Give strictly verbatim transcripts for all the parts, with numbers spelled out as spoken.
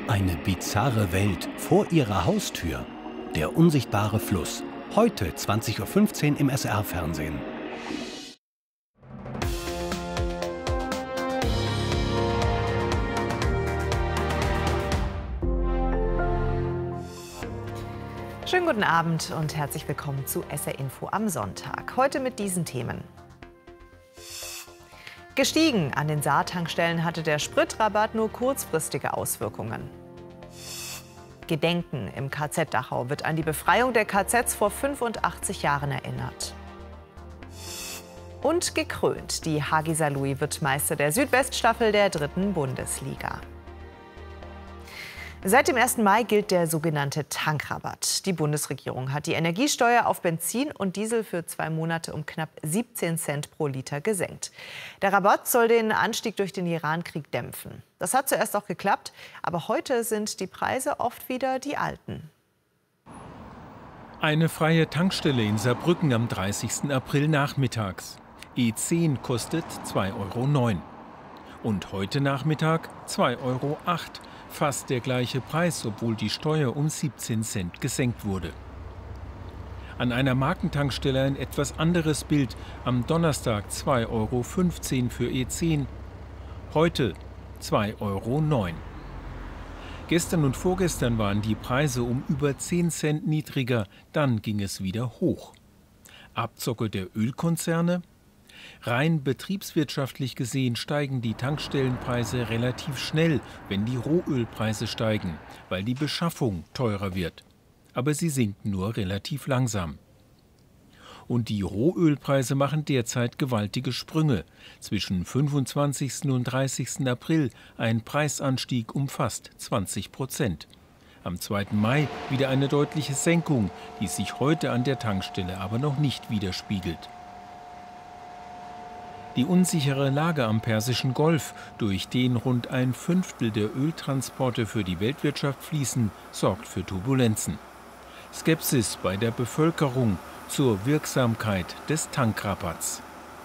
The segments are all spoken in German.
Eine bizarre Welt vor ihrer Haustür. Der unsichtbare Fluss. Heute zwanzig Uhr fünfzehn im S R-Fernsehen. Schönen guten Abend und herzlich willkommen zu S R Info am Sonntag. Heute mit diesen Themen. Gestiegen. An den Saar-Tankstellen hatte der Spritrabatt nur kurzfristige Auswirkungen. Gedenken. Im K Z Dachau wird an die Befreiung der K Zs vor fünfundachtzig Jahren erinnert. Und gekrönt. Die Hagi Saarlouis wird Meister der Südweststaffel der dritten Bundesliga. Seit dem ersten Mai gilt der sogenannte Tankrabatt. Die Bundesregierung hat die Energiesteuer auf Benzin und Diesel für zwei Monate um knapp siebzehn Cent pro Liter gesenkt. Der Rabatt soll den Anstieg durch den Irankrieg dämpfen. Das hat zuerst auch geklappt, aber heute sind die Preise oft wieder die alten. Eine freie Tankstelle in Saarbrücken am dreißigsten April nachmittags. E zehn kostet zwei Euro neun. Und heute Nachmittag zwei Euro acht. Fast der gleiche Preis, obwohl die Steuer um siebzehn Cent gesenkt wurde. An einer Markentankstelle ein etwas anderes Bild. Am Donnerstag zwei Euro fünfzehn für E zehn, heute zwei Euro neun. Gestern und vorgestern waren die Preise um über zehn Cent niedriger, dann ging es wieder hoch. Abzocke der Ölkonzerne? Rein betriebswirtschaftlich gesehen steigen die Tankstellenpreise relativ schnell, wenn die Rohölpreise steigen, weil die Beschaffung teurer wird. Aber sie sinken nur relativ langsam. Und die Rohölpreise machen derzeit gewaltige Sprünge. Zwischen fünfundzwanzigsten und dreißigsten April ein Preisanstieg um fast zwanzig Prozent. Am zweiten Mai wieder eine deutliche Senkung, die sich heute an der Tankstelle aber noch nicht widerspiegelt. Die unsichere Lage am Persischen Golf, durch den rund ein Fünftel der Öltransporte für die Weltwirtschaft fließen, sorgt für Turbulenzen. Skepsis bei der Bevölkerung zur Wirksamkeit des Tankrabatts.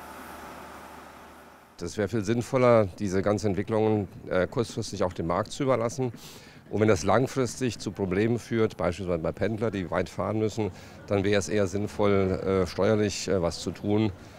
Das wäre viel sinnvoller, diese ganzen Entwicklungen äh, kurzfristig auch dem Markt zu überlassen. Und wenn das langfristig zu Problemen führt, beispielsweise bei Pendlern, die weit fahren müssen, dann wäre es eher sinnvoll, äh, steuerlich äh, was zu tun.